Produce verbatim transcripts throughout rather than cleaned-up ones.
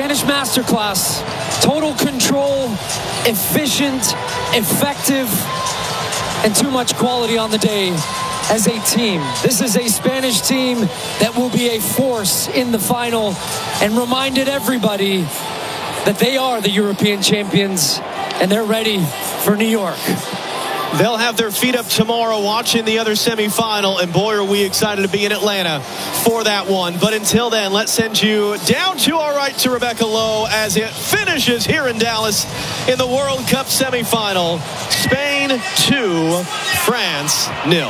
Spanish masterclass. Total control, efficient, effective, and too much quality on the day as a team. This is a Spanish team that will be a force in the final and reminded everybody that they are the European champions and they're ready for New York. They'll have their feet up tomorrow watching the other semifinal, and boy, are we excited to be in Atlanta for that one. But until then, let's send you down to our right to Rebecca Lowe as it finishes here in Dallas in the World Cup semifinal. Spain two, France nil.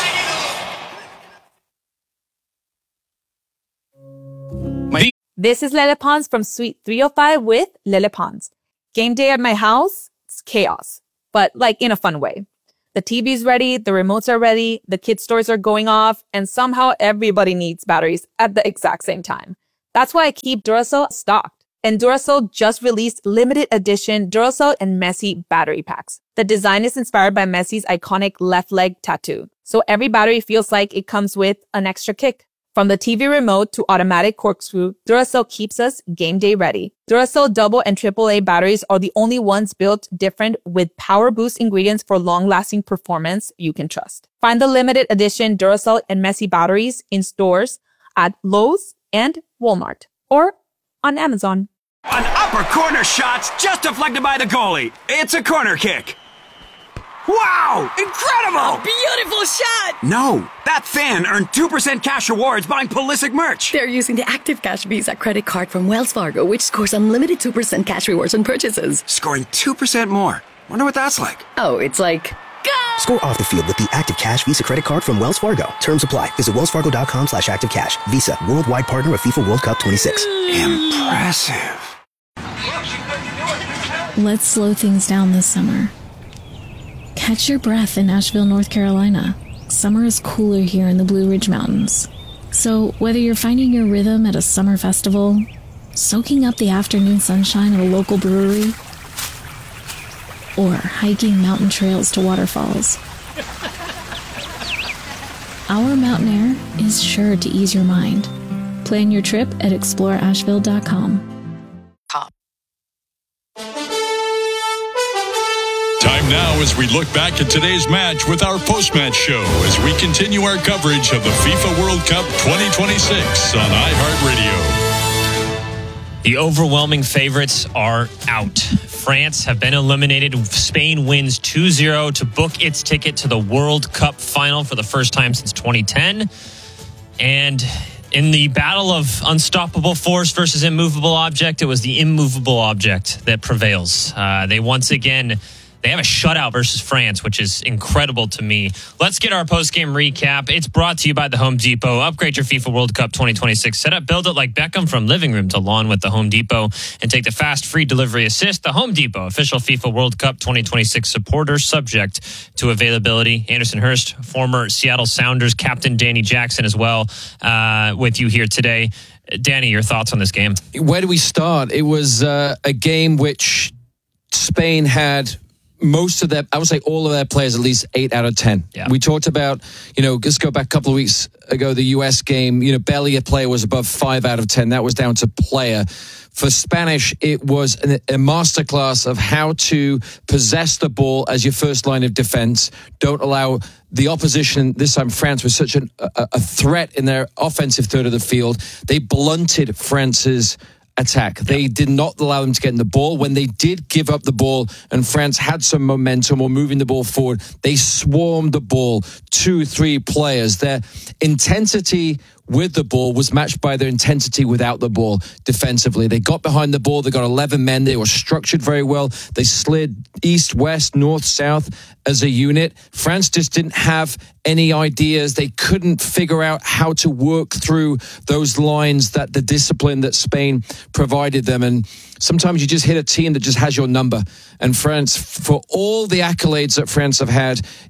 This is Lele Pons from Suite three oh five with Lele Pons. Game day at my house, it's chaos, but like in a fun way. The T V's ready, the remotes are ready, the kids' toys are going off, and somehow everybody needs batteries at the exact same time. That's why I keep Duracell stocked. And Duracell just released limited edition Duracell and Messi battery packs. The design is inspired by Messi's iconic left leg tattoo. So every battery feels like it comes with an extra kick. From the T V remote to automatic corkscrew, Duracell keeps us game day ready. Duracell double and triple A batteries are the only ones built different with power boost ingredients for long-lasting performance you can trust. Find the limited edition Duracell and Messi batteries in stores at Lowe's and Walmart or on Amazon. An upper corner shot's just deflected by the goalie. It's a corner kick. Wow! Incredible! Beautiful shot! No, that fan earned two percent cash rewards buying Pulisic merch. They're using the Active Cash Visa credit card from Wells Fargo, which scores unlimited two percent cash rewards on purchases. Scoring two percent more. Wonder what that's like. Oh, it's like... Go! Score off the field with the Active Cash Visa credit card from Wells Fargo. Terms apply. Visit wellsfargo.com slash active cash. Visa, worldwide partner of FIFA World Cup twenty-six. Impressive. Let's slow things down this summer. Catch your breath in Asheville, North Carolina. Summer is cooler here in the Blue Ridge Mountains. So whether you're finding your rhythm at a summer festival, soaking up the afternoon sunshine at a local brewery, or hiking mountain trails to waterfalls, our mountain air is sure to ease your mind. Plan your trip at explore asheville dot com. Time now as we look back at today's match with our post-match show as we continue our coverage of the FIFA World Cup twenty twenty-six on iHeartRadio. The overwhelming favorites are out. France have been eliminated. Spain wins two zero to book its ticket to the World Cup final for the first time since twenty ten. And in the battle of unstoppable force versus immovable object, it was the immovable object that prevails. Uh, they once again... They have a shutout versus France, which is incredible to me. Let's get our post-game recap. It's brought to you by the Home Depot. Upgrade your FIFA World Cup twenty twenty-six setup. Build it like Beckham from living room to lawn with the Home Depot. And take the fast, free delivery assist. The Home Depot, official FIFA World Cup twenty twenty-six supporter, subject to availability. Anderson Hurst, former Seattle Sounders captain Danny Jackson as well, uh, with you here today. Danny, your thoughts on this game? Where do we start? It was uh, a game which Spain had... most of their, I would say all of their players, at least eight out of ten. Yeah. We talked about, you know, just go back a couple of weeks ago, the U S game, you know, barely a player was above five out of ten. That was down to player. For Spanish, it was a, a masterclass of how to possess the ball as your first line of defense. Don't allow the opposition, this time France, was such an, a, a threat in their offensive third of the field. They blunted France's attack. They did not allow them to get in the ball. When they did give up the ball and France had some momentum or moving the ball forward, they swarmed the ball. Two, three players. Their intensity with the ball was matched by their intensity without the ball defensively. They got behind the ball. They got eleven men. They were structured very well. They slid east, west, north, south as a unit. France just didn't have any ideas. They couldn't figure out how to work through those lines, that the discipline that Spain provided them. And sometimes you just hit a team that just has your number. And France, for all the accolades that France have had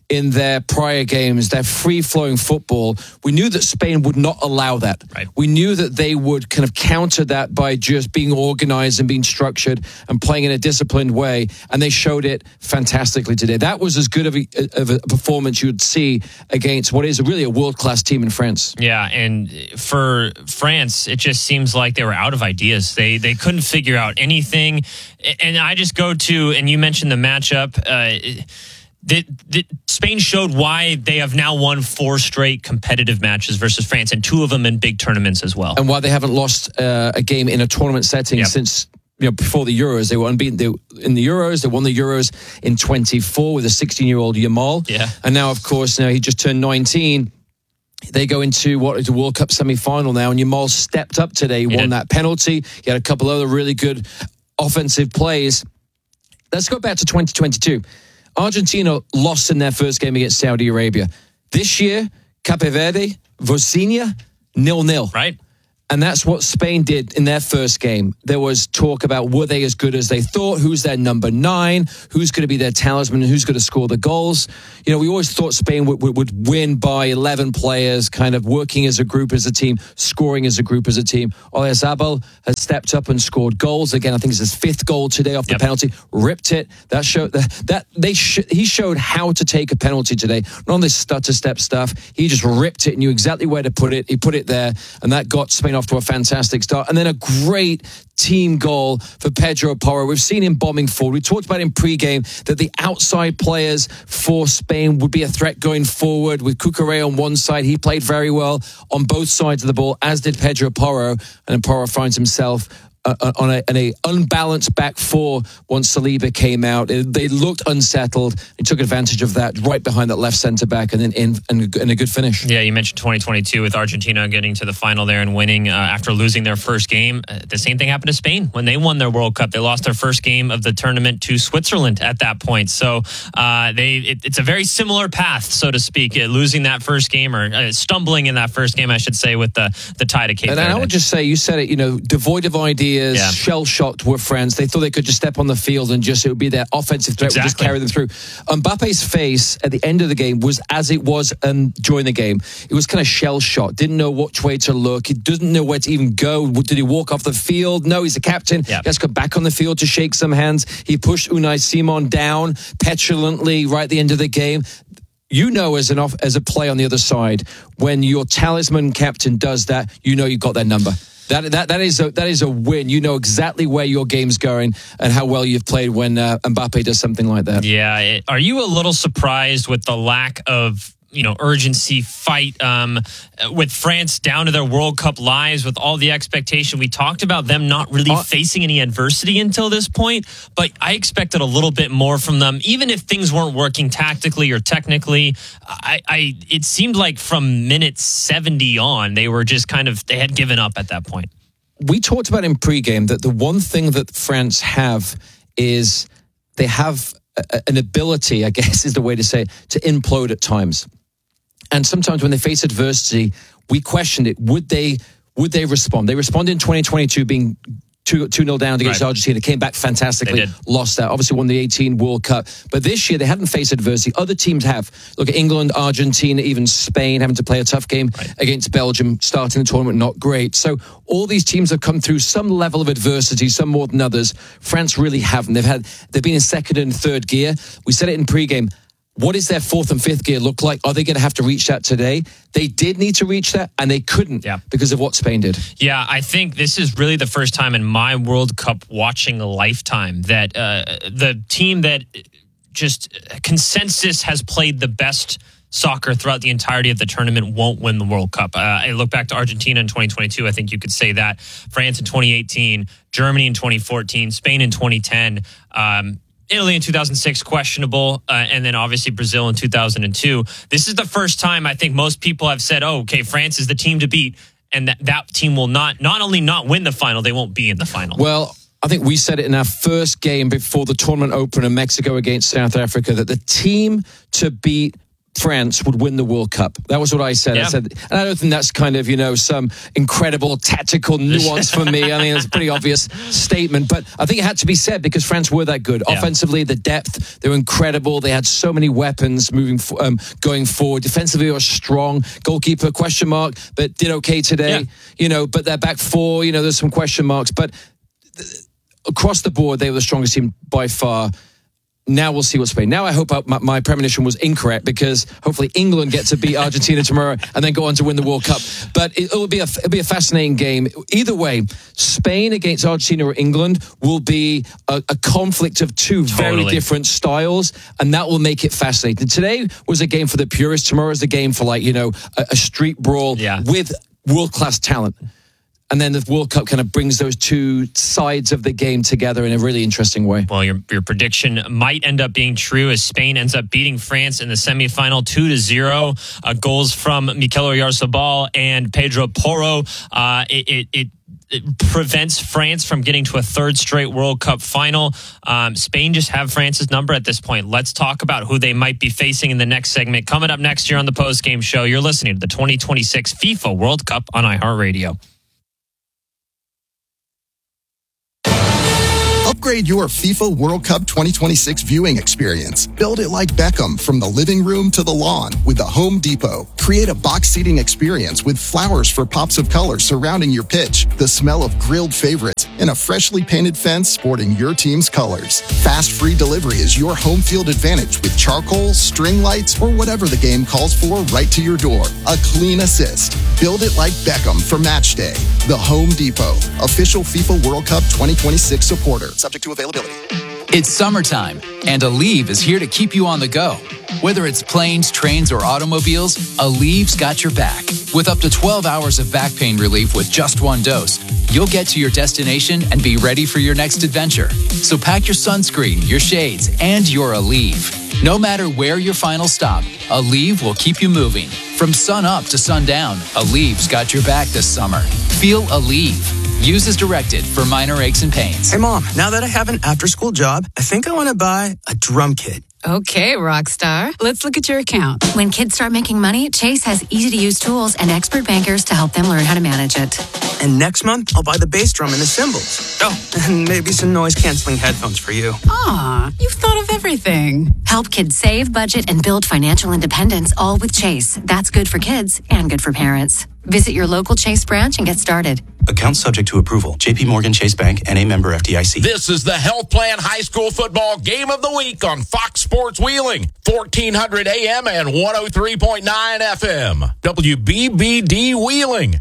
in their prior games, their free-flowing football, we knew that Spain would not allow that. Right. We knew that they would kind of counter that by just being organized and being structured and playing in a disciplined way, and they showed it fantastically today. That was as good of a, of a performance you would see against what is really a world-class team in France. Yeah, and for France, it just seems like they were out of ideas. They they couldn't figure out anything, and I just go to, and you mentioned the matchup, uh, The, the, Spain showed why they have now won four straight competitive matches versus France, and two of them in big tournaments as well. And why they haven't lost uh, a game in a tournament setting yep. since you know before the Euros. They were unbeaten they, in the Euros. They won the Euros in twenty-four with a sixteen-year-old Yamal. Yeah. And now, of course, now he just turned nineteen. They go into what is a World Cup semi-final now, and Yamal stepped up today, he won did. that penalty. He had a couple other really good offensive plays. Let's go back to twenty twenty-two. Argentina lost in their first game against Saudi Arabia. This year, Cape Verde, Bosnia, nil-nil. Right. And that's what Spain did in their first game. There was talk about were they as good as they thought? Who's their number nine? Who's going to be their talisman? Who's going to score the goals? You know, we always thought Spain would, would, would win by eleven players, kind of working as a group, as a team, scoring as a group, as a team. Oyarzabal has stepped up and scored goals. Again, I think it's his fifth goal today off the yep. penalty. Ripped it. That showed that, that they sh- he showed how to take a penalty today. Not on this stutter step stuff. He just ripped it, knew exactly where to put it. He put it there, and that got Spain off to a fantastic start. And then a great team goal for Pedro Porro. We've seen him bombing forward. We talked about in pre-game that the outside players for Spain would be a threat going forward. With Cucurella on one side, he played very well on both sides of the ball, as did Pedro Porro. And Porro finds himself Uh, on a, on a unbalanced back four once Saliba came out. They looked unsettled. He took advantage of that right behind that left centre back, and then in and, and a good finish. Yeah, you mentioned twenty twenty-two with Argentina getting to the final there and winning uh, after losing their first game. Uh, the same thing happened to Spain when they won their World Cup. They lost their first game of the tournament to Switzerland at that point. So uh, they it, it's a very similar path, so to speak, uh, losing that first game or uh, stumbling in that first game, I should say, with the the tie to Cape Verde. And I would just say, you said it, you know, devoid of ideas. Yeah. Shell-shocked were France. They thought they could just step on the field and just, it would be their offensive threat, exactly. would just carry them through. Mbappe's face at the end of the game was as it was um, during the game. It was kind of shell-shocked. Didn't know which way to look. He doesn't know where to even go. Did he walk off the field? No, he's the captain. Yep. He has to go back on the field to shake some hands. He pushed Unai Simon down petulantly right at the end of the game. You know, as an off, as a play on the other side, when your talisman captain does that, you know you've got their number. That that that is a that is a win. You know exactly where your game's going and how well you've played when uh, Mbappe does something like that. Yeah. It, are you a little surprised with the lack of, you know, urgency, fight um, with France down to their World Cup lives, with all the expectation? We talked about them not really uh, facing any adversity until this point, but I expected a little bit more from them, even if things weren't working tactically or technically. I, I it seemed like from minute seventy on, they were just kind of, they had given up at that point. We talked about in pregame that the one thing that France have is they have a, an ability, I guess is the way to say it, to implode at times. And sometimes when they face adversity, we questioned it. Would they would they respond? They responded in twenty twenty-two being two nil down against right. Argentina. Came back fantastically. Lost that. Obviously won the eighteen World Cup. But this year they hadn't faced adversity. Other teams have. Look at England, Argentina, even Spain having to play a tough game right. against Belgium, starting the tournament not great. So all these teams have come through some level of adversity, some more than others. France really haven't. They've had they've been in second and third gear. We said it in pregame. What does their fourth and fifth gear look like? Are they going to have to reach that today? They did need to reach that, and they couldn't yeah. because of what Spain did. Yeah, I think this is really the first time in my World Cup watching lifetime that uh, the team that just consensus has played the best soccer throughout the entirety of the tournament won't win the World Cup. Uh, I look back to Argentina in twenty twenty-two. I think you could say that. France in twenty eighteen, Germany in twenty fourteen, Spain in twenty ten. Um, Italy in two thousand six, questionable, uh, and then obviously Brazil in two thousand two. This is the first time I think most people have said, oh, okay, France is the team to beat, and that, that team will not, not only not win the final, they won't be in the final. Well, I think we said it in our first game before the tournament opened in Mexico against South Africa, that the team to beat France would win the World Cup. That was what I said. Yeah. I said, and I don't think that's kind of, you know, some incredible tactical nuance for me. I mean, it's a pretty obvious statement, but I think it had to be said because France were that good. Yeah. Offensively, the depth, they were incredible. They had so many weapons moving, um, going forward. Defensively, they were strong. Goalkeeper, question mark, but did okay today. Yeah. You know, but their back four, you know, there's some question marks, but th- across the board, they were the strongest team by far. Now we'll see what Spain. Now I hope my, my premonition was incorrect because hopefully England get to beat Argentina tomorrow and then go on to win the World Cup. But it, it'll be a it'll be a fascinating game. Either way, Spain against Argentina or England will be a, a conflict of two totally. very different styles, and that will make it fascinating. Today was a game for the purists. Tomorrow is a game for like you know a, a street brawl yeah. with world class talent. And then the World Cup kind of brings those two sides of the game together in a really interesting way. Well, your your prediction might end up being true as Spain ends up beating France in the semifinal two to zero. Uh, goals from Mikel Oyarzabal and Pedro Porro. Uh, it, it, it It prevents France from getting to a third straight World Cup final. Um, Spain just have France's number at this point. Let's talk about who they might be facing in the next segment. Coming up next year on the post-game show, you're listening to the twenty twenty-six FIFA World Cup on iHeartRadio. Upgrade your FIFA World Cup twenty twenty-six viewing experience. Build it like Beckham from the living room to the lawn with the Home Depot. Create a box seating experience with flowers for pops of color surrounding your pitch, the smell of grilled favorites, and a freshly painted fence sporting your team's colors. Fast free delivery is your home field advantage with charcoal, string lights, or whatever the game calls for right to your door. A clean assist. Build it like Beckham for match day. The Home Depot, official FIFA World Cup twenty twenty-six supporter. Subject to availability. It's summertime, and Aleve is here to keep you on the go. Whether it's planes, trains, or automobiles, Aleve's got your back. With up to twelve hours of back pain relief with just one dose, you'll get to your destination and be ready for your next adventure. So pack your sunscreen, your shades, and your Aleve. No matter where your final stop, Aleve will keep you moving. From sun up to sundown, Aleve's got your back this summer. Feel Aleve. Use as directed for minor aches and pains. Hey, Mom, now that I have an after-school job, I think I want to buy a drum kit. Okay, Rockstar. Let's look at your account. When kids start making money, Chase has easy-to-use tools and expert bankers to help them learn how to manage it. And next month, I'll buy the bass drum and the cymbals. Oh, and maybe some noise-canceling headphones for you. Aw, you've thought of everything. Help kids save, budget, and build financial independence, all with Chase. That's good for kids and good for parents. Visit your local Chase branch and get started. Account subject to approval. J P Morgan Chase Bank, N A member F D I C. This is the Health Plan High School Football Game of the Week on Fox Sports Wheeling, fourteen hundred A M and one oh three point nine F M. W B B D Wheeling.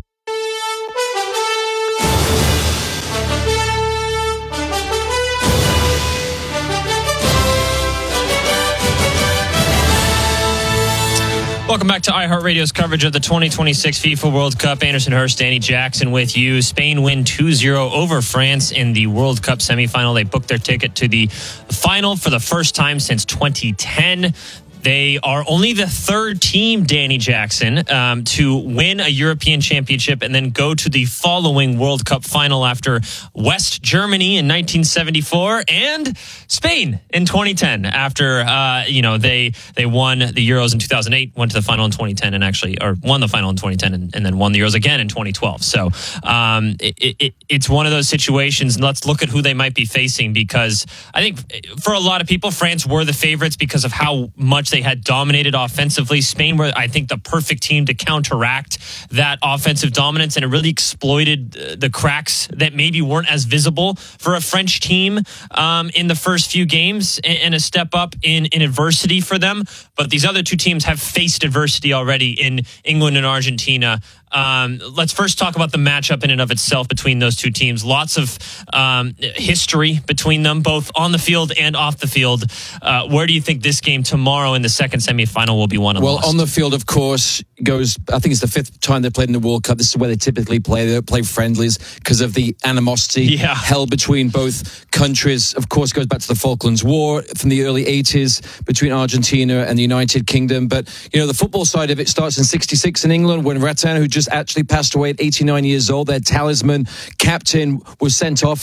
Welcome back to iHeartRadio's coverage of the twenty twenty-six FIFA World Cup. Anderson Hurst, Danny Jackson with you. Spain win two zero over France in the World Cup semifinal. They booked their ticket to the final for the first time since twenty ten. They are only the third team, Danny Jackson, um, to win a European championship and then go to the following World Cup final after West Germany in nineteen seventy-four and Spain in twenty ten. After uh, you know they they won the Euros in two thousand eight, went to the final in twenty ten, and actually or won the final in twenty ten, and, and then won the Euros again in twenty twelve. So um, it, it, it's one of those situations. And let's look at who they might be facing, because I think for a lot of people, France were the favorites because of how much they had dominated offensively. Spain were, I think, the perfect team to counteract that offensive dominance, and it really exploited the cracks that maybe weren't as visible for a French team um, in the first few games, and a step up in, in adversity for them. But these other two teams have faced adversity already in England and Argentina. Um, let's first talk about the matchup in and of itself between those two teams. Lots of um, history between them, both on the field and off the field. Uh, where do you think this game tomorrow in the second semifinal will be won and well, lost? On the field, of course, goes. I think it's the fifth time they played in the World Cup. This is where they typically play. They don't play friendlies because of the animosity yeah. held between both countries. Of course, goes back to the Falklands War from the early eighties between Argentina and the United Kingdom. But, you know, the football side of it starts in sixty-six in England when Ratin, who just actually passed away at eighty-nine years old, their talisman captain, was sent off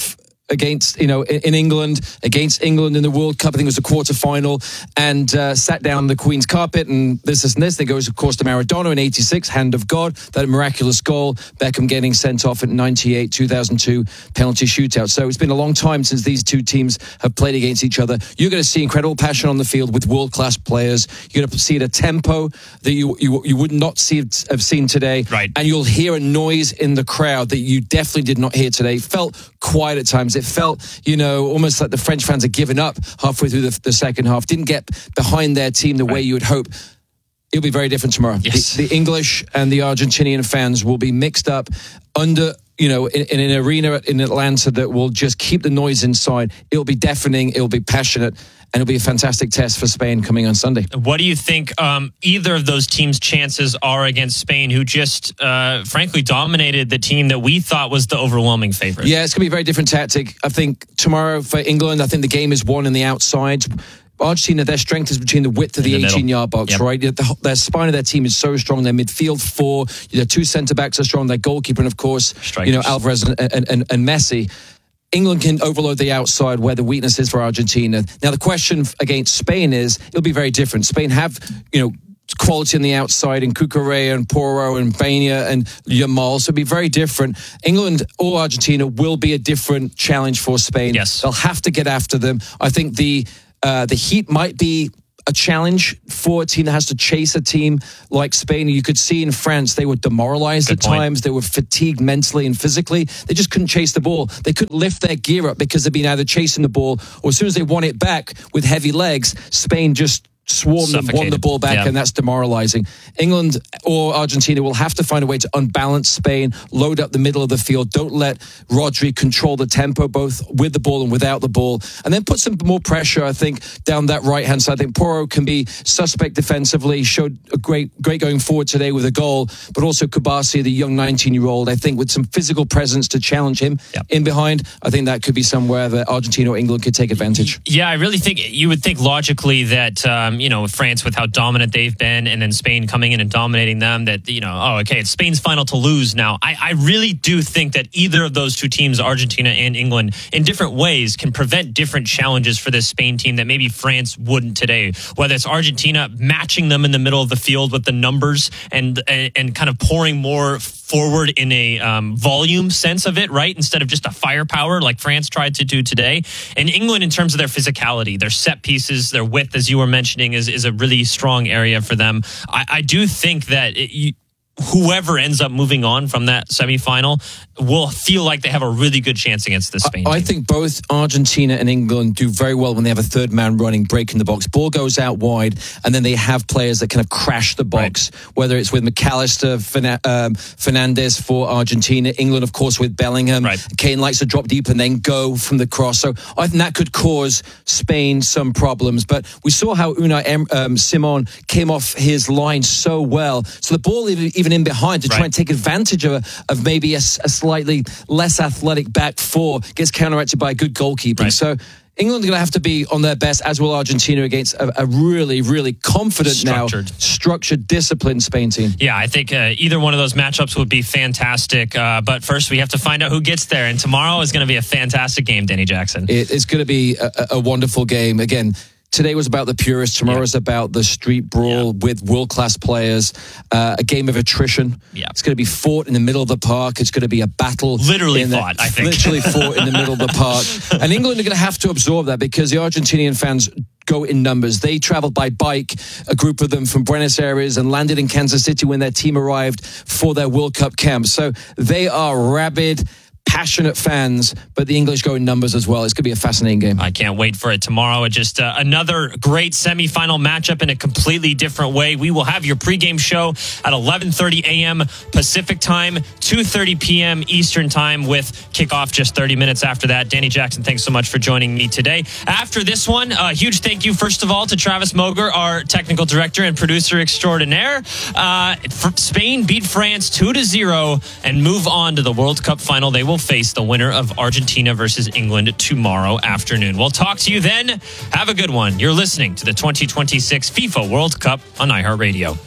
against, you know, in, in England, against England in the World Cup. I think it was the quarterfinal, and uh, sat down on the Queen's carpet and this, this, and this. Then goes, of course, to Maradona in eighty-six, hand of God, that miraculous goal. Beckham getting sent off at ninety-eight, two thousand two penalty shootout. So it's been a long time since these two teams have played against each other. You're going to see incredible passion on the field with world-class players. You're going to see it a tempo that you you, you would not see have seen today. Right. And you'll hear a noise in the crowd that you definitely did not hear today. It felt quiet at times. It felt, you know, almost like the French fans had given up halfway through the, the second half. Didn't get behind their team the right. way you would hope. It'll be very different tomorrow. Yes. The, the English and the Argentinian fans will be mixed up under, you know, in, in an arena in Atlanta that will just keep the noise inside. It'll be deafening. It'll be passionate. And it'll be a fantastic test for Spain coming on Sunday. What do you think um, either of those teams' chances are against Spain, who just, uh, frankly, dominated the team that we thought was the overwhelming favorite? Yeah, it's going to be a very different tactic. I think tomorrow for England, I think the game is won in the outside. Argentina, their strength is between the width of the eighteen-yard box, yep. right? The, their spine of their team is so strong. Their midfield four, their two centre-backs are strong. Their goalkeeper, and of course, Strikers. you know, Alvarez and, and, and, and Messi. England can overload the outside where the weakness is for Argentina. Now, the question against Spain is, it'll be very different. Spain have, you know, quality on the outside in Cucurella and Porro and Baina and Yamal, so it'll be very different. England or Argentina will be a different challenge for Spain. Yes. They'll have to get after them. I think the uh, the heat might be a challenge for a team that has to chase a team like Spain. You could see in France, they were demoralized Good at point. times. They were fatigued mentally and physically. They just couldn't chase the ball. They couldn't lift their gear up because they'd been either chasing the ball or as soon as they won it back with heavy legs, Spain just swarmed and won the ball back, yeah. and that's demoralizing. England or Argentina will have to find a way to unbalance Spain, load up the middle of the field, don't let Rodri control the tempo, both with the ball and without the ball, and then put some more pressure, I think, down that right-hand side. I think Porro can be suspect defensively, showed a great great going forward today with a goal, but also Kubasi, the young nineteen-year-old, I think with some physical presence to challenge him yep. in behind, I think that could be somewhere that Argentina or England could take advantage. Yeah, I really think, you would think logically that, um, you know, with France, with how dominant they've been, and then Spain coming in and dominating them, that, you know, oh, okay, it's Spain's final to lose now. I, I really do think that either of those two teams, Argentina and England, in different ways can prevent different challenges for this Spain team that maybe France wouldn't today. Whether it's Argentina matching them in the middle of the field with the numbers and and, and kind of pouring more forward in a um, volume sense of it, right? Instead of just a firepower like France tried to do today. And England, in terms of their physicality, their set pieces, their width, as you were mentioning, is, is a really strong area for them. I, I do think that it, you, whoever ends up moving on from that semifinal will feel like they have a really good chance against the Spain I, I team. think both Argentina and England do very well when they have a third man running, breaking the box. Ball goes out wide, and then they have players that kind of crash the box, right. whether it's with McAllister, Fern- um, Fernandez for Argentina, England, of course, with Bellingham. Right. Kane likes to drop deep and then go from the cross. So I think that could cause Spain some problems. But we saw how Unai um, Simon came off his line so well. So the ball, even in behind, to right. try and take advantage of, of maybe a, a slightly less athletic back four, gets counteracted by good goalkeeping. Right. So England are going to have to be on their best, as will Argentina, against a, a really, really confident structured. now, structured, disciplined Spain team. Yeah, I think uh, either one of those matchups would be fantastic. Uh, but first, we have to find out who gets there. And tomorrow is going to be a fantastic game, Danny Jackson. It, it's going to be a, a wonderful game. Again, today was about the purists. Tomorrow's yeah. about the street brawl yeah. with world-class players. Uh, a game of attrition. Yeah. It's going to be fought in the middle of the park. It's going to be a battle. Literally in fought, the, I think. Literally fought in the middle of the park. And England are going to have to absorb that because the Argentinian fans go in numbers. They traveled by bike, a group of them from Buenos Aires, and landed in Kansas City when their team arrived for their World Cup camp. So they are rabid, passionate fans, but the English go in numbers as well. It's going to be a fascinating game. I can't wait for it tomorrow. It's just uh, another great semifinal matchup in a completely different way. We will have your pregame show at eleven thirty a.m. Pacific time, two thirty p.m. Eastern time, with kickoff just thirty minutes after that. Danny Jackson, thanks so much for joining me today. After this one, a huge thank you, first of all, to Travis Moger, our technical director and producer extraordinaire. Uh, Spain beat France two to zero and move on to the World Cup final. They will face the winner of Argentina versus England tomorrow afternoon. We'll talk to you then. Have a good one. You're listening to the twenty twenty-six FIFA World Cup on iHeartRadio.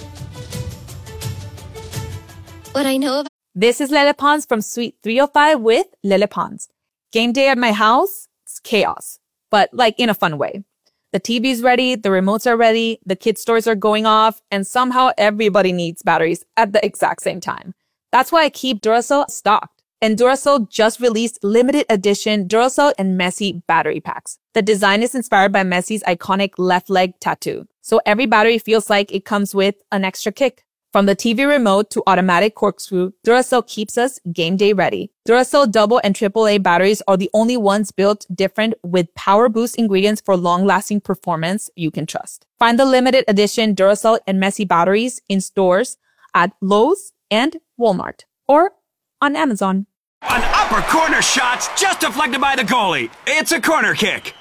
What I know about this is Lele Pons from Suite three oh five with Lele Pons. Game day at my house, it's chaos, but like in a fun way. The T V's ready, the remotes are ready, the kids' toys are going off, and somehow everybody needs batteries at the exact same time. That's why I keep Duracell stocked. And Duracell just released limited edition Duracell and Messi battery packs. The design is inspired by Messi's iconic left leg tattoo. So every battery feels like it comes with an extra kick. From the T V remote to automatic corkscrew, Duracell keeps us game day ready. Duracell double and triple A batteries are the only ones built different with power boost ingredients for long-lasting performance you can trust. Find the limited edition Duracell and Messi batteries in stores at Lowe's and Walmart or on Amazon. An upper corner shot just deflected by the goalie. It's a corner kick.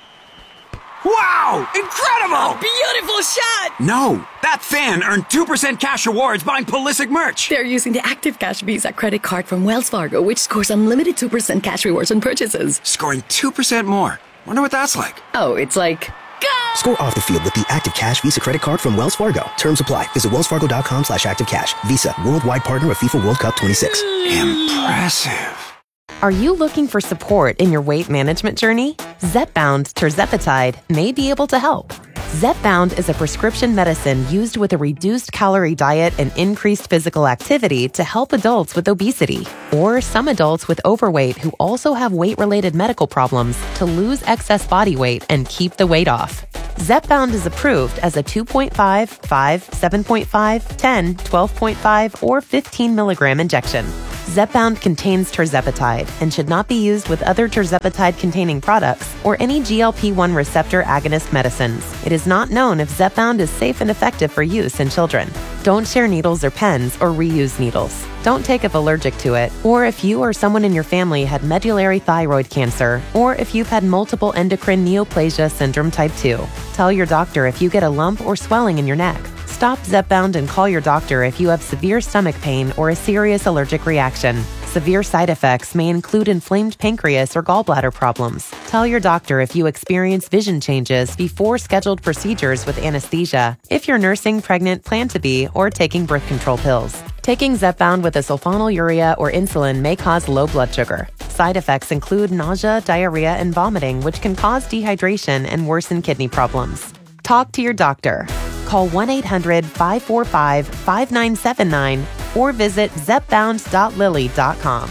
Wow! Incredible! Beautiful shot! No, that fan earned two percent cash rewards buying Pulisic merch. They're using the Active Cash Visa credit card from Wells Fargo, which scores unlimited two percent cash rewards on purchases. Scoring two percent more. Wonder what that's like. Oh, it's like... Score off the field with the Active Cash Visa credit card from Wells Fargo. Terms apply. Visit wellsfargo.com slash activecash. Visa, worldwide partner of FIFA World Cup twenty-six. Impressive. Are you looking for support in your weight management journey? Zepbound tirzepatide may be able to help. Zepbound is a prescription medicine used with a reduced calorie diet and increased physical activity to help adults with obesity or some adults with overweight who also have weight-related medical problems to lose excess body weight and keep the weight off. Zepbound is approved as a two point five, five, seven point five, ten, twelve point five, or fifteen milligram injection. Zepbound contains tirzepatide and should not be used with other tirzepatide-containing products or any G L P one receptor agonist medicines. It is not known if Zepbound is safe and effective for use in children. Don't share needles or pens or reuse needles. Don't take if allergic to it, or if you or someone in your family had medullary thyroid cancer, or if you've had multiple endocrine neoplasia syndrome type two. Tell your doctor if you get a lump or swelling in your neck. Stop Zepbound and call your doctor if you have severe stomach pain or a serious allergic reaction. Severe side effects may include inflamed pancreas or gallbladder problems. Tell your doctor if you experience vision changes before scheduled procedures with anesthesia, if you're nursing, pregnant, plan to be, or taking birth control pills. Taking Zepbound with a sulfonylurea or insulin may cause low blood sugar. Side effects include nausea, diarrhea, and vomiting, which can cause dehydration and worsen kidney problems. Talk to your doctor. Call one eight hundred, five four five, five nine seven nine or visit zepbound dot lilly dot com.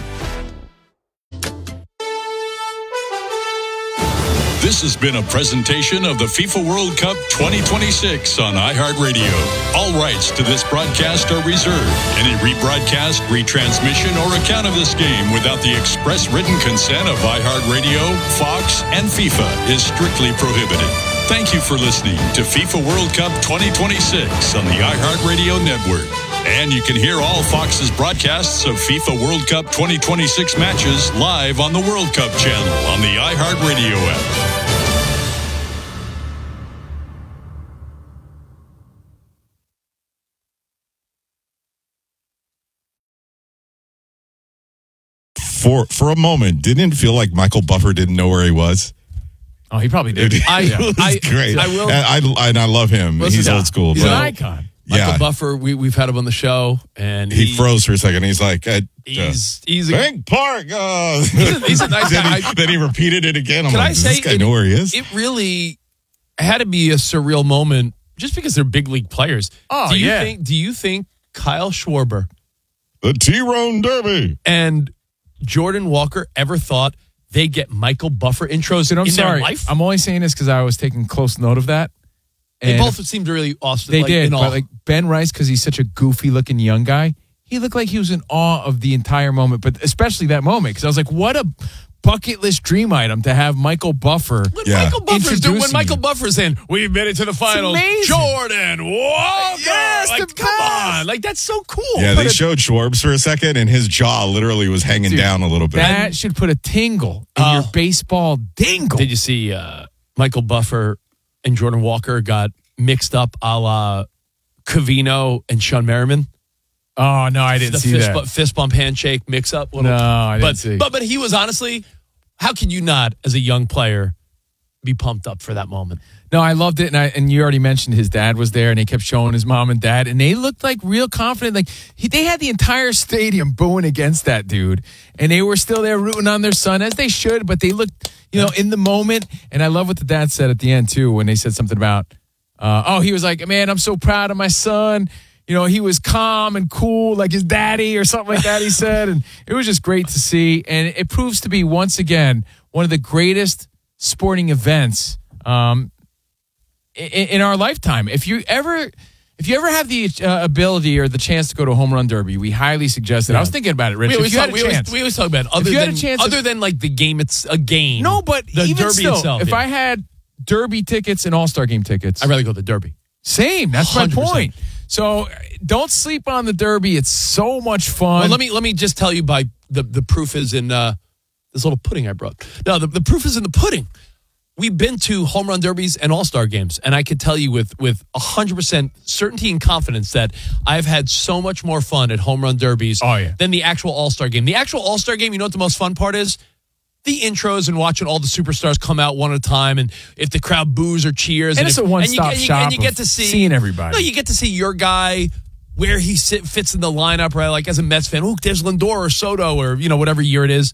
This has been a presentation of the FIFA World Cup twenty twenty-six on iHeartRadio. All rights to this broadcast are reserved. Any rebroadcast, retransmission, or account of this game without the express written consent of iHeartRadio, Fox, and FIFA is strictly prohibited. Thank you for listening to FIFA World Cup twenty twenty-six on the iHeartRadio network. And you can hear all Fox's broadcasts of FIFA World Cup twenty twenty-six matches live on the World Cup channel on the iHeartRadio app. For, for a moment, didn't it feel like Michael Buffer didn't know where he was? Oh, he probably did. I, it was I, great. I will, and, I, and I love him. Well, he's old school. He's but, an icon. Michael yeah. Buffer, we, we've had him on the show, and he, he froze for a second. He's like, uh, he's he's a, Bank Park. Oh. He's, a, he's a nice then guy. He, then he repeated it again. I'm Can like, I does say this guy it, know where he is? It really had to be a surreal moment, just because they're big league players. Oh, do you yeah. Think, do you think Kyle Schwarber, the T-Rone Derby, and Jordan Walker ever thought they'd get Michael Buffer intros Dude, I'm in sorry. their life? I'm only saying this because I was taking close note of that. They And both seemed really awesome. They like, did, in but awe. like Ben Rice, because he's such a goofy-looking young guy, he looked like he was in awe of the entire moment, but especially that moment, because I was like, what a bucket list dream item to have Michael Buffer. When yeah. Michael Buffer's doing, when introducing Michael you. Buffer's in, we've made it to the finals. amazing. Jordan Walker. Yes, like, the come on. Like, that's so cool. Yeah, But they it- showed Schwarbs for a second, and his jaw literally was hanging Dude, down a little bit. That should put a tingle in Uh, your baseball dingle. Did you see uh, Michael Buffer and Jordan Walker got mixed up a la Covino and Sean Merriman? Oh, no, I didn't the see fist that. Bu- fist bump handshake mix up. No, I didn't but, see. But, but he was honestly, how can you not, as a young player, be pumped up for that moment. No, I loved it, and I and you already mentioned his dad was there, and they kept showing his mom and dad, and they looked like real confident. Like he, they had the entire stadium booing against that dude, and they were still there rooting on their son as they should. But they looked, you know, in the moment. And I love what the dad said at the end too, when they said something about, uh, oh, he was like, man, I'm so proud of my son. You know, he was calm and cool like his daddy or something like that. He said, and it was just great to see, and it proves to be once again one of the greatest sporting events. Um, In, in our lifetime. If you ever if you ever have the uh, ability or the chance to go to a home run derby, we highly suggest it. Yeah. I was thinking about it, Rich. We always, if you talk, had a we, chance, always, we always talk about it. Other, if you than, had a chance other of, than like the game, it's a game. No, but the even derby still, itself. If yeah. I had derby tickets and all-star game tickets, I'd rather go to the derby. Same. That's one hundred percent. my point. So don't sleep on the derby. It's so much fun. Well, let me let me just tell you by the, the proof is in uh, this little pudding I brought. No, the, the proof is in the pudding. We've been to home run derbies and all-star games, and I could tell you with with one hundred percent certainty and confidence that I've had so much more fun at home run derbies oh, yeah. than the actual all-star game. The actual all-star game, you know what the most fun part is? The intros and watching all the superstars come out one at a time, and if the crowd boos or cheers. And, and it's if, a one-stop and you, shop and you get to see seeing everybody. No, you get to see your guy, where he sit, fits in the lineup, right? Like as a Mets fan, oh, there's Lindor or Soto or, you know, whatever year it is.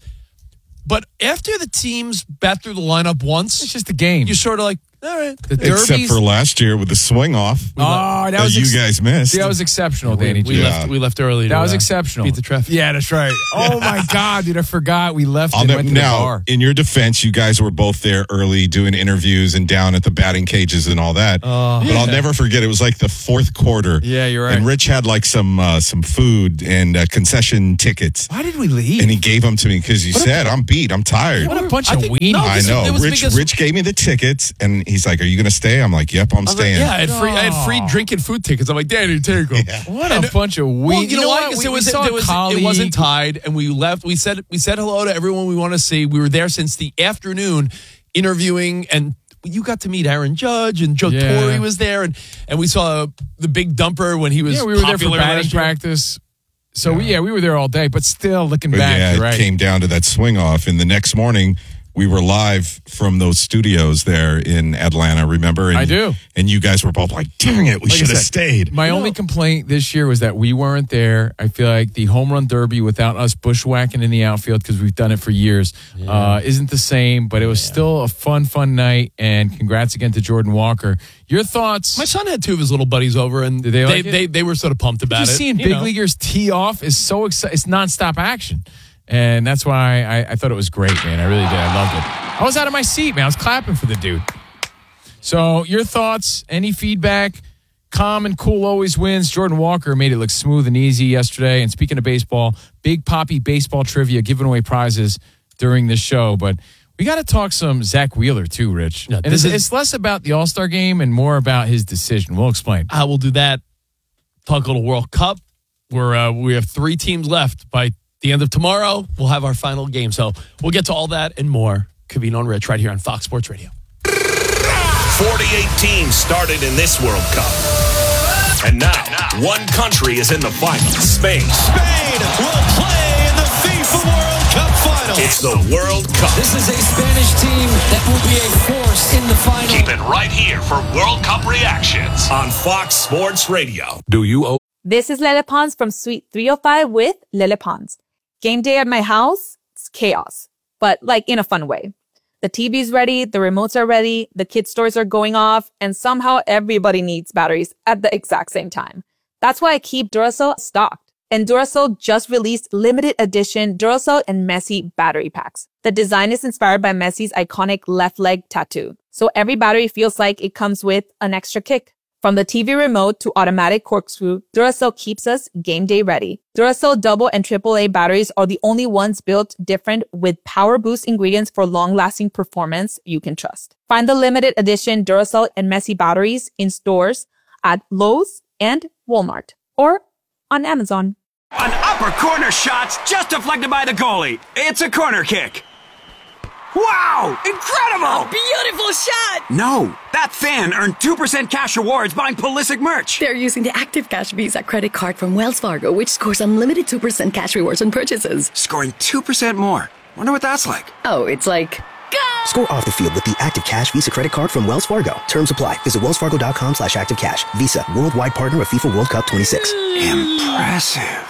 But after the teams bat through the lineup once, it's just a game. You're sort of like, all right. The Except derbies, for last year with the swing off. Oh, that, that was you ex- guys missed. That was exceptional, we, Danny. We, G. left, we left early. That to, was uh, exceptional. Beat the traffic. Yeah, that's right. Oh my God, dude, I forgot we left I'll and ne- went to now, the bar. in your defense, you guys were both there early doing interviews and down at the batting cages and all that. Oh, but yeah. I'll never forget. It was like the fourth quarter. Yeah, you're right. And Rich had like some uh, some food and uh, concession tickets. Why did we leave? And he gave them to me because you What said, a- I'm beat. I'm tired. What a bunch I of think- weenies. no, I It know. was Rich because- Rich gave me the tickets, and he's like, "Are you going to stay?" I'm like, "Yep, I'm I was like, staying." yeah, I had free. I had free Oh. drink and food tickets. I'm like, Danny, take them. Yeah. What And- a bunch of weenies. Well, you, know what? We, Because it we was, saw it, was, colleague. it wasn't tied, and we left. We said we said hello to everyone we want to see. We were there since the afternoon, interviewing, and you got to meet Aaron Judge, and Joe Yeah. Torre was there, and and we saw the big dumper when he was. Yeah, we were there for popular batting last year. practice. So yeah. We, yeah, we were there all day. But still, looking But back, yeah, you're it right. came down to that swing off, and the next morning we were live from those studios there in Atlanta. Remember? And, I do. And you guys were both like, "Dang it, we Like I should have said, stayed." My only complaint this year was that we weren't there. I feel like the home run derby without us bushwhacking in the outfield, because we've done it for years, Yeah. uh, isn't the same. But it was Yeah. still a fun, fun night. And congrats again to Jordan Walker. Your thoughts? My son had two of his little buddies over, and Did they like they, it? they they were sort of pumped about Just it. seeing you big know. leaguers tee off is so exciting. It's nonstop action. And that's why I, I thought it was great, man. I really did. I loved it. I was out of my seat, man. I was clapping for the dude. So your thoughts, any feedback? Calm and cool always wins. Jordan Walker made it look smooth and easy yesterday. And speaking of baseball, Big Poppy baseball trivia, giving away prizes during this show. But we got to talk some Zach Wheeler too, Rich. Yeah, and this it's, is- it's less about the All-Star game and more about his decision. We'll explain. I will do that. Talk a little World Cup. We're uh, we have three teams left. By the end of tomorrow, we'll have our final game. So we'll get to all that and more. Covino and Rich right here on Fox Sports Radio. forty-eight teams started in this World Cup. And now, one country is in the final. Spain. Spain will play in the FIFA World Cup final. It's the World Cup. This is a Spanish team that will be a force in the final. Keep it right here for World Cup reactions on Fox Sports Radio. Do you owe? This is Lele Pons from Suite three oh five with Lele Pons. Game day at my house, it's chaos, but like in a fun way. The T V's ready, the remotes are ready, the kids' stores are going off, and somehow everybody needs batteries at the exact same time. That's why I keep Duracell stocked. And Duracell just released limited edition Duracell and Messi battery packs. The design is inspired by Messi's iconic left leg tattoo, so every battery feels like it comes with an extra kick. From the T V remote to automatic corkscrew, Duracell keeps us game day ready. Duracell double and triple A batteries are the only ones built different with power boost ingredients for long-lasting performance you can trust. Find the limited edition Duracell and Messi batteries in stores at Lowe's and Walmart or on Amazon. An upper corner shot's just deflected by the goalie. It's a corner kick. Wow! Incredible! Beautiful shot! No, that fan earned two percent cash rewards buying Pulisic merch. They're using the Active Cash Visa credit card from Wells Fargo, which scores unlimited two percent cash rewards on purchases. Scoring two percent more. Wonder what that's like. Oh, it's like, go! Score off the field with the Active Cash Visa Credit Card from Wells Fargo. Terms apply. Visit wellsfargo.com slash active cash. Visa, worldwide partner of FIFA World Cup twenty-six. Impressive.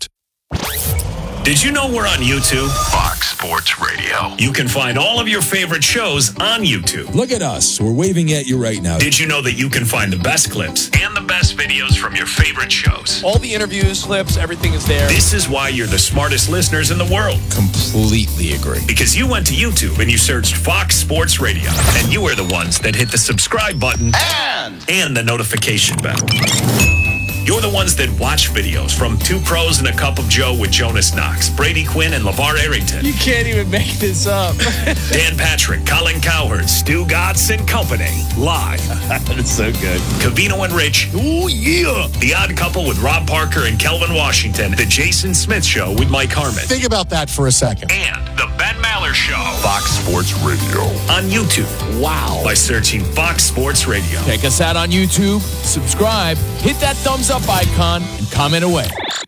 Did you know we're on YouTube? Fox Sports Radio. You can find all of your favorite shows on YouTube. Look at us. We're waving at you right now. Did you know that you can find the best clips and the best videos from your favorite shows? All the interviews, clips, everything is there. This is why you're the smartest listeners in the world. Completely agree. Because you went to YouTube and you searched Fox Sports Radio. And you are the ones that hit the subscribe button and, and the notification bell. You're the ones that watch videos from Two Pros and a Cup of Joe with Jonas Knox, Brady Quinn, and LeVar Arrington. You can't even make this up. Dan Patrick, Colin Cowherd, Stu Gatz and Company. Live. That's so good. Covino and Rich. Oh, yeah. The Odd Couple with Rob Parker and Kelvin Washington. The Jason Smith Show with Mike Harmon. Think about that for a second. And The Ben Maller Show. Fox Sports Radio. On YouTube. Wow. By searching Fox Sports Radio. Check us out on YouTube. Subscribe. Hit that thumbs up icon and comment away.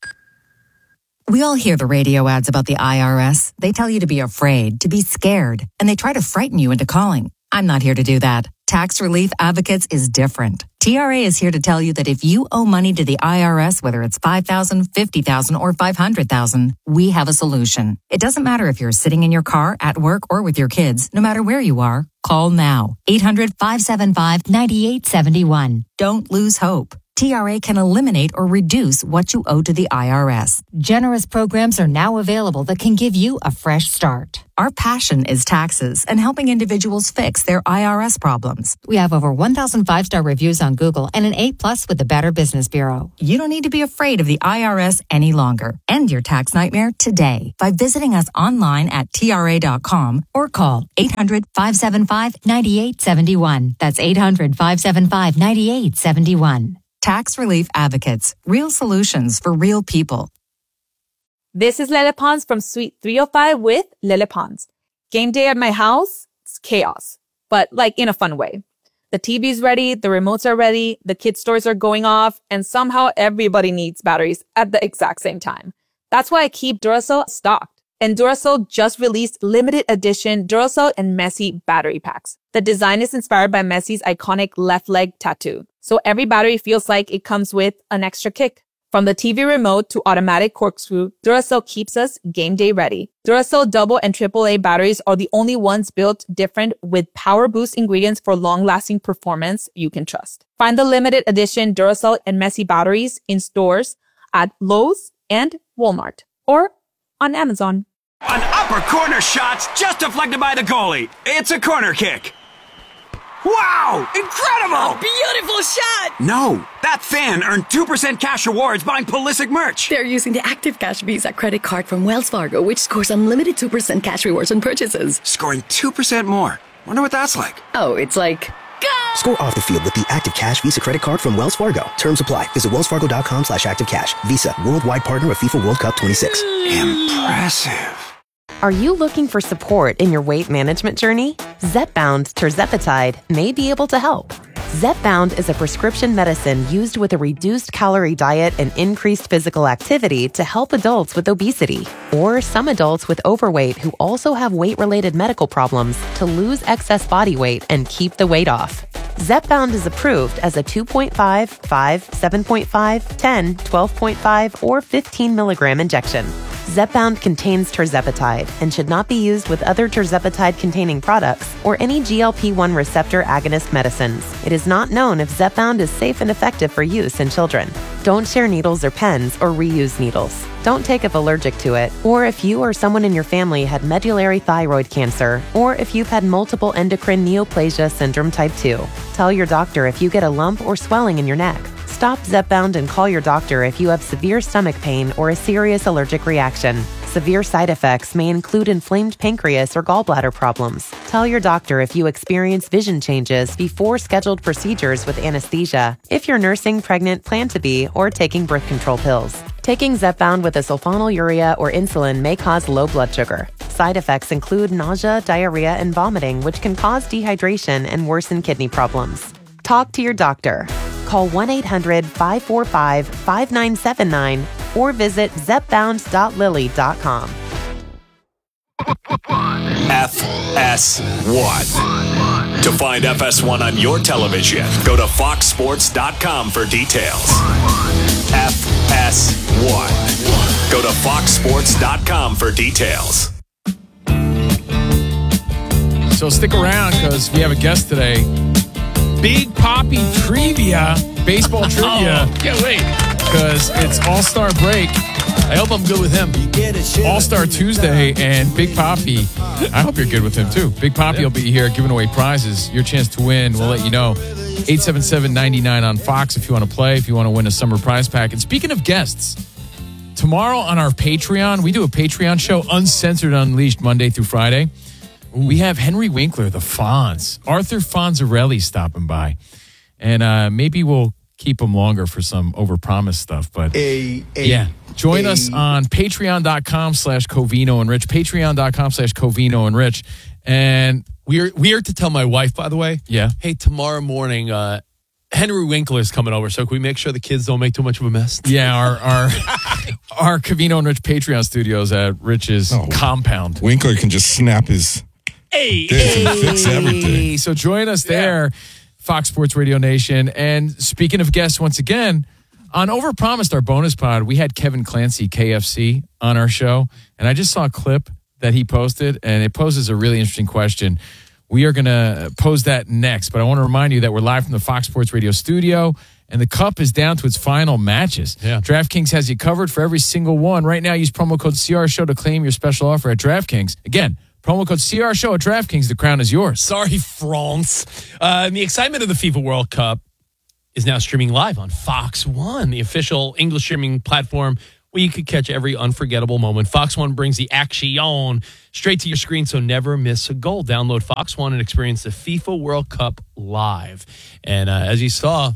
We all hear the radio ads about the I R S. They tell you to be afraid, to be scared, and they try to frighten you into calling. I'm not here to do that. Tax Relief Advocates is different. T R A is here to tell you that if you owe money to the I R S, whether it's five thousand dollars, fifty thousand dollars, or five hundred thousand dollars, we have a solution. It doesn't matter if you're sitting in your car, at work, or with your kids. No matter where you are, call now. eight hundred, five seven five, nine eight seven one. Don't lose hope. T R A can eliminate or reduce what you owe to the I R S. Generous programs are now available that can give you a fresh start. Our passion is taxes and helping individuals fix their I R S problems. We have over one thousand five-star reviews on Google and an A plus with the Better Business Bureau. You don't need to be afraid of the I R S any longer. End your tax nightmare today by visiting us online at T R A dot com or call eight hundred, five seven five, nine eight seven one. That's eight hundred, five seven five, nine eight seven one. Tax Relief Advocates. Real solutions for real people. This is Lele Pons from Suite three oh five with Lele Pons. Game day at my house, it's chaos, but like in a fun way. The T V's ready, the remotes are ready, the kids' stores are going off, and somehow everybody needs batteries at the exact same time. That's why I keep Duracell stocked. And Duracell just released limited edition Duracell and Messi battery packs. The design is inspired by Messi's iconic left leg tattoo. So every battery feels like it comes with an extra kick. From the T V remote to automatic corkscrew, Duracell keeps us game day ready. Duracell double and triple A batteries are the only ones built different with power boost ingredients for long-lasting performance you can trust. Find the limited edition Duracell and Messi batteries in stores at Lowe's and Walmart or on Amazon. An upper corner shot's just deflected by the goalie. It's a corner kick. Wow! Incredible! Beautiful shot! No, that fan earned two percent cash rewards buying Pulisic merch. They're using the Active Cash Visa credit card from Wells Fargo, which scores unlimited two percent cash rewards on purchases. Scoring two percent more. Wonder what that's like. Oh, it's like... Go! Score off the field with the Active Cash Visa Credit Card from Wells Fargo. Terms apply. Visit wellsfargo.com slash active cash. Visa, worldwide partner of FIFA World Cup twenty-six. Impressive. Are you looking for support in your weight management journey? Zepbound tirzepatide may be able to help. Zepbound is a prescription medicine used with a reduced calorie diet and increased physical activity to help adults with obesity or some adults with overweight who also have weight-related medical problems to lose excess body weight and keep the weight off. Zepbound is approved as a two point five, five, seven point five, ten, twelve point five, or fifteen milligram injection. Zepbound contains tirzepatide and should not be used with other tirzepatide-containing products or any G L P one receptor agonist medicines. It is not known if Zepbound is safe and effective for use in children. Don't share needles or pens or reuse needles. Don't take if allergic to it, or if you or someone in your family had medullary thyroid cancer, or if you've had multiple endocrine neoplasia syndrome type two. Tell your doctor if you get a lump or swelling in your neck. Stop Zepbound and call your doctor if you have severe stomach pain or a serious allergic reaction. Severe side effects may include inflamed pancreas or gallbladder problems. Tell your doctor if you experience vision changes before scheduled procedures with anesthesia, if you're nursing, pregnant, plan to be, or taking birth control pills. Taking Zepbound with a sulfonylurea or insulin may cause low blood sugar. Side effects include nausea, diarrhea, and vomiting, which can cause dehydration and worsen kidney problems. Talk to your doctor. Call one eight hundred, five four five, five nine seven nine or visit zepbound dot lilly dot com. F S one. To find F S one on your television, go to fox sports dot com for details. F S one. Go to fox sports dot com for details. So stick around because we have a guest today. Big Poppy Trivia, baseball trivia. Oh, can't wait. Because it's All-Star break. I hope I'm good with him. All-Star Tuesday and Big Poppy. I hope you're good with him too. Big Poppy yeah. will be here giving away prizes. Your chance to win. We'll let you know. eight seven seven, nine nine on Fox if you want to play, if you want to win a summer prize pack. And speaking of guests, tomorrow on our Patreon, we do a Patreon show, Uncensored Unleashed, Monday through Friday. We have Henry Winkler, the Fonz, Arthur Fonzarelli stopping by. And uh, maybe we'll keep him longer for some overpromised stuff. But a, a, yeah, join a, us on patreon.com slash Covino and Rich, patreon.com slash Covino and Rich. And we're, we're to tell my wife, by the way. Yeah. Hey, tomorrow morning, uh, Henry Winkler's coming over, so can we make sure the kids don't make too much of a mess? Yeah, our our, our Covino and Rich Patreon studios at Rich's oh, compound. Winkler can just snap his... Hey, hey, and fix everything. So join us there, yeah. Fox Sports Radio Nation. And speaking of guests, once again, on Overpromised, our bonus pod, we had Kevin Clancy, K F C, on our show. And I just saw a clip that he posted, and it poses a really interesting question. We are going to pose that next, but I want to remind you that we're live from the Fox Sports Radio studio, and the Cup is down to its final matches. Yeah. DraftKings has you covered for every single one. Right now, use promo code C R Show to claim your special offer at DraftKings. Again, promo code C R Show at DraftKings. The crown is yours. Sorry, France. Uh, the excitement of the FIFA World Cup is now streaming live on Fox One, the official English streaming platform where you could catch every unforgettable moment. Fox One brings the action straight to your screen, so never miss a goal. Download Fox One and experience the FIFA World Cup live. And uh, as you saw,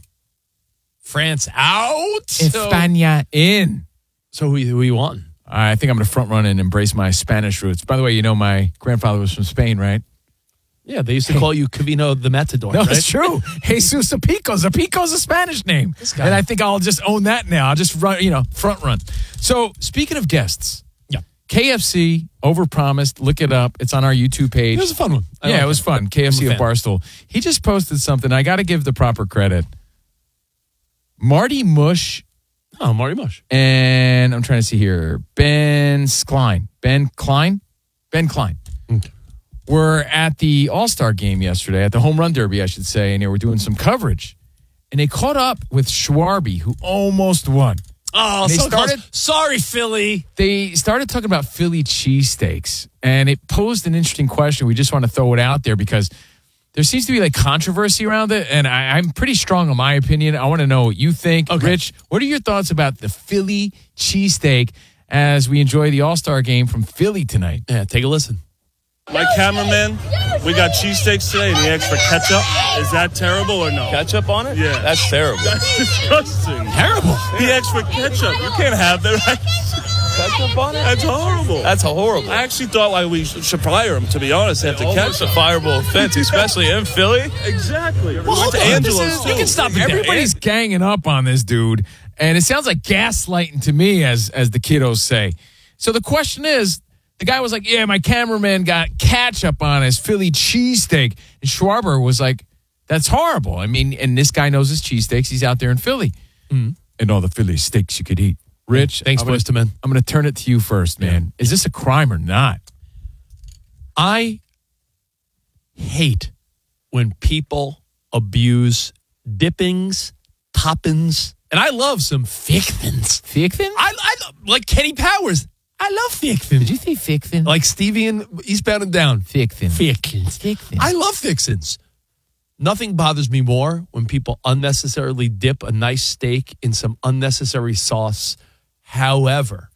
France out. España so, in. So who, who you want? I think I'm going to front run and embrace my Spanish roots. By the way, you know my grandfather was from Spain, right? Yeah, they used to call you Covino the Matador, no, right? It's true. Jesus Apico. Apico's a Spanish name. And I think I'll just own that now. I'll just run, you know, front run. So speaking of guests, yeah, K F C, Overpromised, look it up. It's on our YouTube page. It was a fun one. I yeah, like it was it. fun. K F C of Barstool. He just posted something. I got to give the proper credit. Marty Mush. Oh, Marty Mush. And I'm trying to see here. Ben Klein. Ben Klein? Ben Klein. Okay. We're at the All-Star game yesterday, at the Home Run Derby, I should say, and they were doing some coverage. And they caught up with Schwarby, who almost won. Oh, and they so started, close. Sorry, Philly. They started talking about Philly cheesesteaks, and it posed an interesting question. We just want to throw it out there because there seems to be like controversy around it, and I, I'm pretty strong on my opinion. I want to know what you think. Okay. Rich, what are your thoughts about the Philly cheesesteak as we enjoy the All-Star game from Philly tonight? Yeah, take a listen. My cameraman, we got cheesesteaks today, and he asked for ketchup. Is that terrible or no? Ketchup on it? Yeah. That's terrible. That's disgusting. Terrible. He asked for ketchup. You can't have that. Ketchup on it? That's horrible. That's horrible. I actually thought like we should fire him, to be honest, after Almost ketchup. a fireable offense, especially in Philly. Exactly. Well, we went to hold on. Angelo's, too. You can stop it there. Everybody's ganging up on this dude, and it sounds like gaslighting to me, as as the kiddos say. So the question is, the guy was like, yeah, my cameraman got ketchup on his Philly cheesesteak. And Schwarber was like, that's horrible. I mean, and this guy knows his cheesesteaks. He's out there in Philly. Mm-hmm. And all the Philly steaks you could eat. Rich, thanks, I'm gonna, boys to men. I'm going to turn it to you first, man. Yeah. Is this a crime or not? I hate when people abuse dippings, toppings, and I love some fickthins. Fickthins? I, I like Kenny Powers. I love fickthins. Did you say fickthins? Like Stevie and Eastbound and Down. Fickthins. Fickthins. Fickthins. I love fixins. Nothing bothers me more when people unnecessarily dip a nice steak in some unnecessary sauce. However,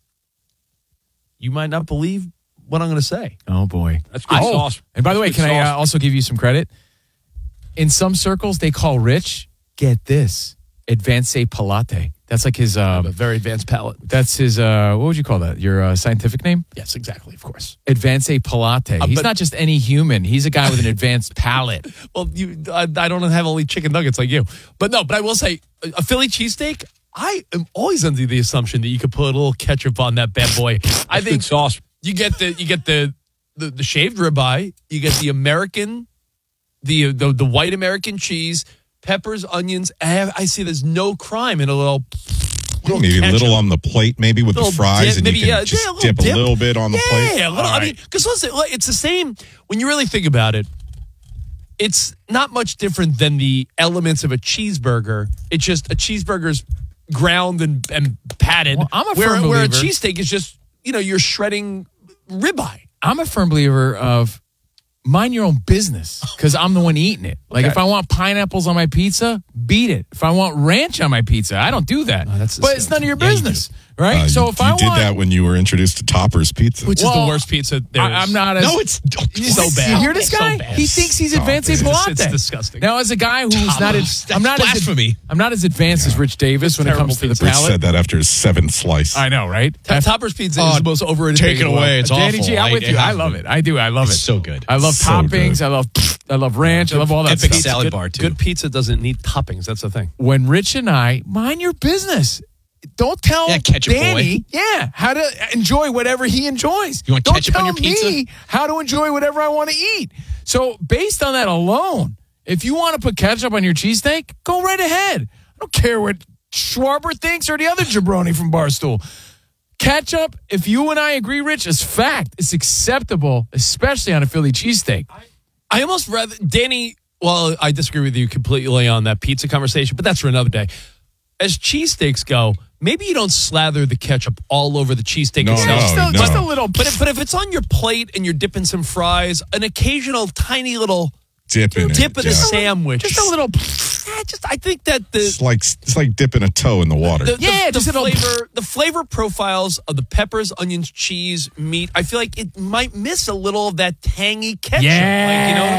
you might not believe what I'm going to say. Oh, boy. That's good oh, sauce. And by the way, That's can good I uh, sauce. also give you some credit? In some circles, they call Rich, get this, Advanced Palate. That's like his... Um, a very advanced palate. That's his... Uh, what would you call that? Your uh, scientific name? Yes, exactly, of course. Advanced Palate. Uh, He's but- not just any human. He's a guy with an advanced palate. Well, you, I, I don't have only chicken nuggets like you. But no, but I will say, a, a Philly cheesesteak, I am always under the assumption that you could put a little ketchup on that bad boy. I think sauce. You get the you get the the, the shaved ribeye. You get the American, the the, the white American cheese, peppers, onions. I, have, I see there's no crime in a little. little maybe a ketchup. little on the plate, maybe with the Little fries, dip, and maybe, you can yeah, just yeah, a little dip, dip. a little bit on the plate. Yeah, a little. All I mean, right. because listen, like, it's the same when you really think about it. It's not much different than the elements of a cheeseburger. It's just a cheeseburger's ground and, and patted. Well, I'm a where, firm where a believer- cheesesteak is just, you know, you're shredding ribeye. I'm a firm believer of mind your own business because I'm the one eating it. Like Okay. if I want pineapples on my pizza, beat it. If I want ranch on my pizza, I don't do that. that's but it's none of your Yeah, you business, right? Uh, so you, if you I did want, that when you were introduced to Topper's Pizza. Which is Well, the worst pizza there I, is. I'm not as No, it's so bad. You hear this So guy? bad. He thinks he's Stop advanced it. as It's- latte. it's disgusting. Now, as a guy who's Thomas, not as that's I'm not blasphemy. as I'm not as advanced as Rich Davis when it terrible comes to the pizza. Rich palate. said that after his seventh slice. I know, right? Top- Topper's Pizza Oh, is the most overrated take thing it in the away. world. It's Danny awful. G, I'm I- with it you. I has love to it. I do. I love It's it. so good. I love So toppings. good. I love I love ranch. I love all that Epic stuff. salad good, bar, too. Good pizza doesn't need toppings. That's the thing. When Rich and I mind your business. Don't tell Yeah, ketchup Danny, boy. yeah, how to enjoy whatever he enjoys. You want Don't ketchup tell on your pizza? me how to enjoy whatever I want to eat. So based on that alone, if you want to put ketchup on your cheesesteak, go right ahead. I don't care what Schwarber thinks or the other jabroni from Barstool. Ketchup, if you and I agree, Rich, is fact. It's acceptable, especially on a Philly cheesesteak. I almost rather Danny. Well, I disagree with you completely on that pizza conversation, but that's for another day. As cheesesteaks go, maybe you don't slather the ketchup all over the cheesesteak No, itself. no, just, a, no. just a little. But if, but if it's on your plate and you're dipping some fries, an occasional tiny little Dip in dip it. in a yeah. sandwich, just a little. I just I think that the It's like it's like dipping a toe in the water. the, the- Yeah, the just a little- flavor the flavor profiles of the peppers, onions, cheese, meat. I feel like it might miss a little of that tangy ketchup. Yeah. Like, you know.